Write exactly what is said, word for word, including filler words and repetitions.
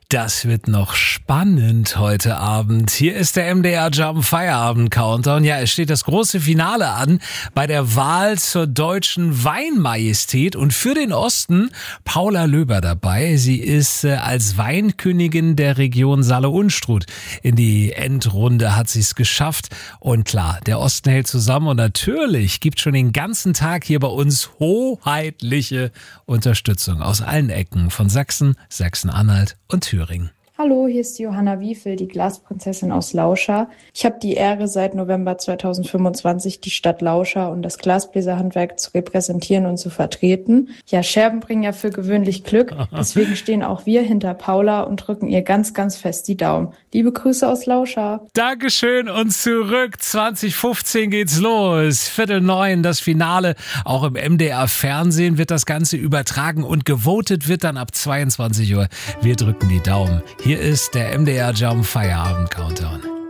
Das wird noch spannend heute Abend. Hier ist der M D R Jump Feierabend Countdown. Ja, es steht das große Finale an bei der Wahl zur deutschen Weinmajestät und für den Osten Paula Löber dabei. Sie ist äh, als Weinkönigin der Region Saale-Unstrut in die Endrunde hat sie es geschafft. Und klar, der Osten hält zusammen und natürlich gibt schon den ganzen Tag hier bei uns hoheitliche Unterstützung aus allen Ecken von Sachsen, Sachsen-Anhalt und Thüringen. Hallo, hier ist Johanna Wiefel, die Glasprinzessin aus Lauscha. Ich habe die Ehre, seit November zweitausendfünfundzwanzig die Stadt Lauscha und das Glasbläserhandwerk zu repräsentieren und zu vertreten. Ja, Scherben bringen ja für gewöhnlich Glück, deswegen stehen auch wir hinter Paula und drücken ihr ganz, ganz fest die Daumen. Liebe Grüße aus Lauscha. Dankeschön und zurück. zwanzig fünfzehn geht's los. Viertel neun, das Finale. Auch im M D R Fernsehen wird das Ganze übertragen und gewotet wird dann ab zweiundzwanzig Uhr. Wir drücken die Daumen. Hier ist der M D R Jump Feierabend Countdown.